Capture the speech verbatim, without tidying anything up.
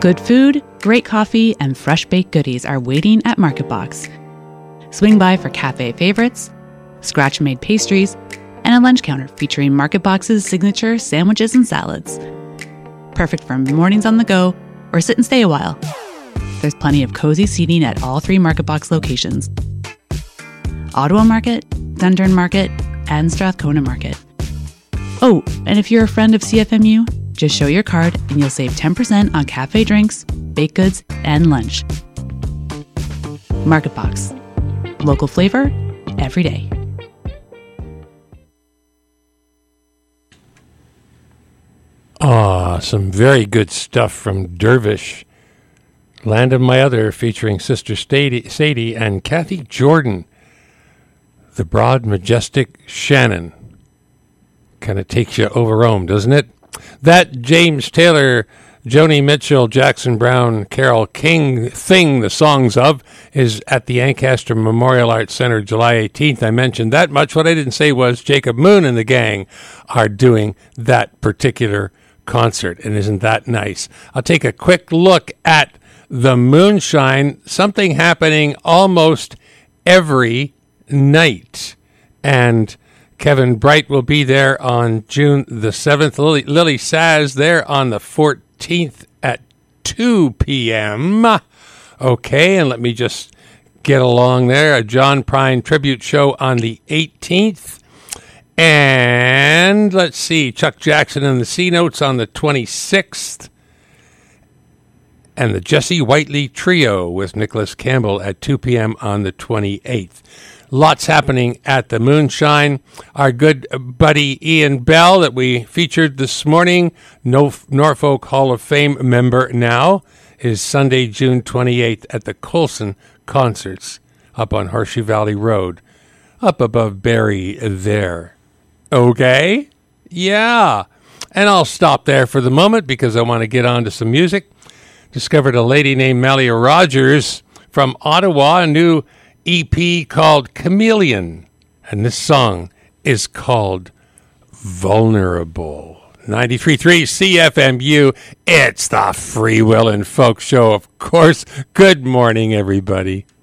Good food, great coffee, and fresh baked goodies are waiting at Market Box. Swing by for cafe favorites, scratch-made pastries, and a lunch counter featuring Market Box's signature sandwiches and salads. Perfect for mornings on the go or sit and stay a while. There's plenty of cozy seating at all three Market Box locations: Ottawa Market, Dundurn Market, and Strathcona Market. Oh, and if you're a friend of C F M U, just show your card and you'll save ten percent on cafe drinks, baked goods, and lunch. Market Box. Local flavor, every day. Ah, some very good stuff from Dervish. Land of My Other, featuring Sister Sadie, Sadie and Kathy Jordan. The Broad, Majestic Shannon. Kind of takes you over Rome, doesn't it? That James Taylor, Joni Mitchell, Jackson Brown, Carole King thing, the songs of, is at the Ancaster Memorial Arts Center July eighteenth. I mentioned that much. What I didn't say was Jacob Moon and the gang are doing that particular concert, and isn't that nice? I'll take a quick look at the Moonshine, something happening almost every night. And Kevin Bright will be there on June the seventh. Lily, Lily Saz there on the fourteenth at two p.m. Okay, and let me just get along there. A John Prine tribute show on the eighteenth. And let's see, Chuck Jackson and the C-Notes on the twenty-sixth. And the Jesse Whiteley Trio with Nicholas Campbell at two p.m. on the twenty-eighth. Lots happening at the Moonshine. Our good buddy Ian Bell that we featured this morning, Norfolk Hall of Fame member now, is Sunday, June twenty-eighth at the Colson Concerts up on Horseshoe Valley Road, up above Barrie there. Okay? Yeah. And I'll stop there for the moment because I want to get on to some music. Discovered a lady named Malia Rogers from Ottawa, a new E P called Chameleon. And this song is called Vulnerable. ninety-three point three C F M U. It's the Free Will and Folk Show, of course. Good morning, everybody.